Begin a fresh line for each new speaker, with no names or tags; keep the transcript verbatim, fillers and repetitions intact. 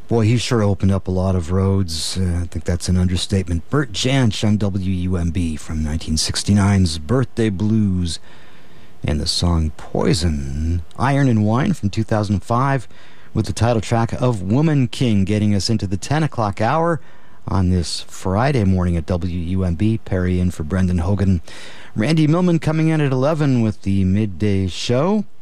Boy, he sure opened up a lot of roads. Uh, I think that's an understatement. Bert Jansch on W U M B from nineteen sixty-nine's Birthday Blues. And the song Poison. Iron and Wine from two thousand five with the title track of Woman King, getting us into the ten o'clock hour on this Friday morning at W U M B. Perry in for Brendan Hogan. Randy Millman coming in at eleven with the midday show.